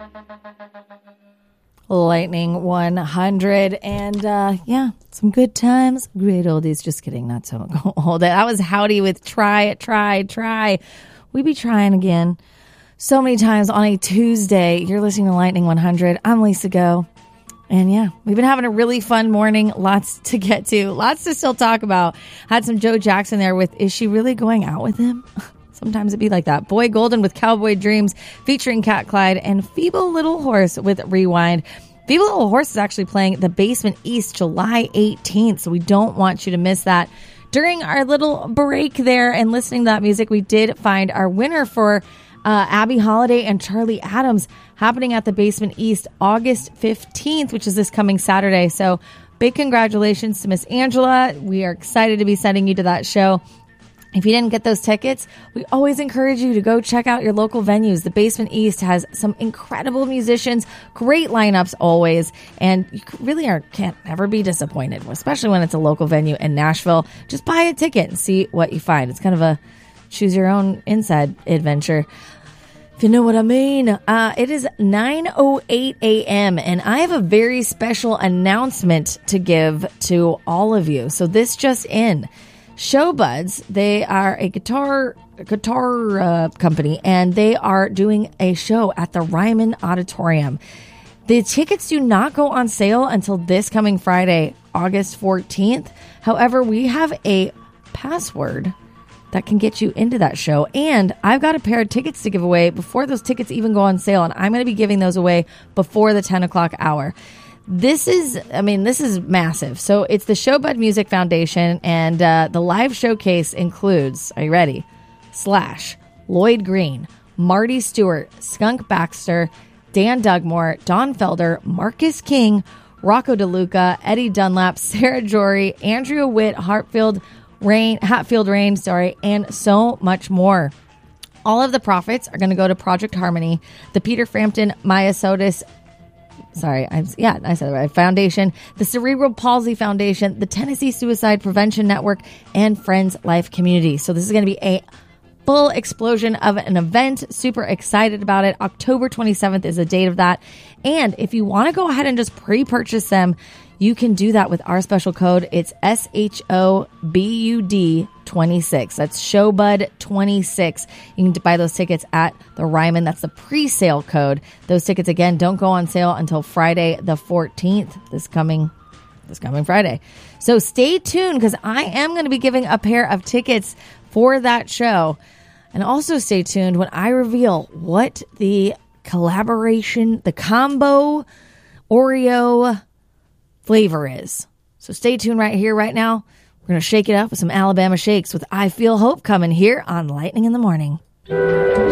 Lightning 100. And yeah, some good times. Great oldies. Just kidding. Not so old. That was Howdy with Try. We be trying again so many times on a Tuesday. You're listening to Lightning 100. I'm Lisa Go. And yeah, we've been having a really fun morning. Lots to get to. Lots to still talk about. Had some Joe Jackson there with Is She Really Going Out With Him? Sometimes it'd be like that. Boy Golden with Cowboy Dreams featuring Cat Clyde, and Feeble Little Horse with Rewind. Feeble Little Horse is actually playing the Basement East July 18th, so we don't want you to miss that. During our little break there and listening to that music, we did find our winner for Abby Holiday and Charlie Adams happening at the Basement East August 15th, which is this coming Saturday. So big congratulations to Miss Angela. We are excited to be sending you to that show. If you didn't get those tickets, we always encourage you to go check out your local venues. The Basement East has some incredible musicians, great lineups always, and you really can't ever be disappointed, especially when it's a local venue in Nashville. Just buy a ticket and see what you find. It's kind of a choose your own inside adventure, if you know what I mean. It is 9:08 a.m. and I have a very special announcement to give to all of you. So this just in. Showbuds, they are a guitar company, and they are doing a show at the Ryman Auditorium. The tickets do not go on sale until this coming Friday, August 14th. However, we have a password that can get you into that show, and I've got a pair of tickets to give away before those tickets even go on sale, and I'm going to be giving those away before the 10 o'clock hour. This is massive. So it's the Showbud Music Foundation, and the live showcase includes, are you ready? Slash, Lloyd Green, Marty Stewart, Skunk Baxter, Dan Dugmore, Don Felder, Marcus King, Rocco DeLuca, Eddie Dunlap, Sarah Jory, Andrea Witt, Hatfield Rain, and so much more. All of the profits are going to go to Project Harmony, the Peter Frampton Myosotis I said it right. Foundation, the Cerebral Palsy Foundation, the Tennessee Suicide Prevention Network, and Friends Life Community. So this is going to be a full explosion of an event. Super excited about it. October 27th is the date of that. And if you want to go ahead and just pre-purchase them, you can do that with our special code. It's SHOBUD 26. That's Showbud 26. You can buy those tickets at the Ryman. That's the pre-sale code. Those tickets, again, don't go on sale until Friday the 14th, this coming Friday. So stay tuned, because I am going to be giving a pair of tickets for that show. And also stay tuned when I reveal what the collaboration, the combo Oreo flavor is. So stay tuned right here, right now. We're going to shake it up with some Alabama Shakes with I Feel Hope coming here on Lightning in the Morning.